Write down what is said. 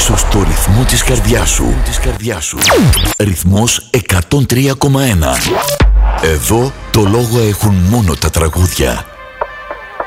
ίσως το ρυθμό της καρδιάς σου. Ρυθμός 103,1. Εδώ το λόγο έχουν μόνο τα τραγούδια.